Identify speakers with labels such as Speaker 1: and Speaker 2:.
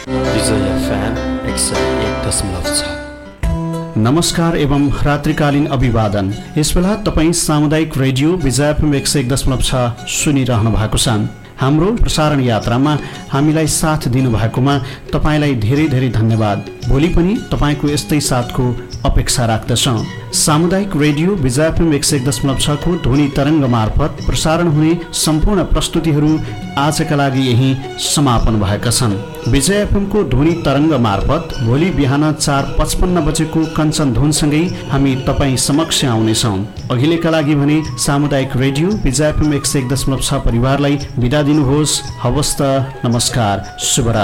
Speaker 1: विजय FM 101.6।
Speaker 2: नमस्कार एवं रात्रिकालीन अभिवादन। यस बेला तपाईँ सामुदायिक रेडियो विजय FM 101.6 सुनिरहनु भएको छ। हाम्रो प्रसारण यात्रामा हामीलाई साथ दिनुभएकोमा तपाईँलाई धेरै धेरै धन्यवाद। भोलि पनि तपाईँको यस्तै साथको अपेक्षा राख्दछौँ। सामुदायिक रेडियो विजय FM 101.6 को ध्वनि तरङ्ग मार्फत प्रसारण हुने सम्पूर्ण प्रस्तुतिहरू आजका लागि यही समापन भएका छन्। विजय FM को ध्वनि तरङ्ग मार्फत भोलि बिहान 4:55 बजेको कञ्चन धुनसँगै हामी तपाईँ समक्ष आउनेछौँ। अहिलेका लागि भने सामुदायिक रेडियो विजय FM 101.6 परिवारलाई बिदा दिनुहोस्। हवस् त, नमस्कार, शुभरात्रि।